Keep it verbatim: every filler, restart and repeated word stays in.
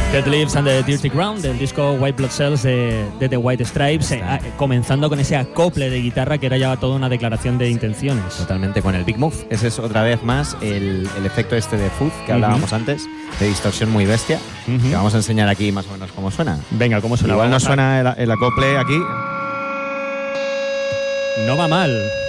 Dead Leaves and the Dirty Ground, del disco White Blood Cells de, de The White Stripes, eh, comenzando con ese acople de guitarra que era ya toda una declaración de intenciones. Totalmente, con el Big Move. Ese es otra vez más el, el efecto este de fuzz que hablábamos uh-huh. antes, de distorsión muy bestia, uh-huh. que vamos a enseñar aquí más o menos cómo suena. Venga, ¿cómo suena? Igual no suena el, el acople aquí. No va mal.